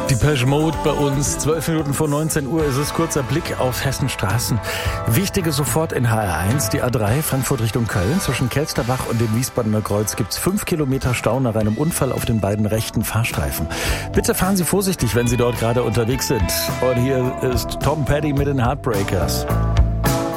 Depeche Mode bei uns, 12 Minuten vor 19 Uhr ist es, kurzer Blick auf Hessens Straßen. Wichtige sofort in HR1, die A3 Frankfurt Richtung Köln. Zwischen Kelsterbach und dem Wiesbadener Kreuz gibt's 5 Kilometer Stau nach einem Unfall auf den beiden rechten Fahrstreifen. Bitte fahren Sie vorsichtig, wenn Sie dort gerade unterwegs sind. Und hier ist Tom Petty mit den Heartbreakers.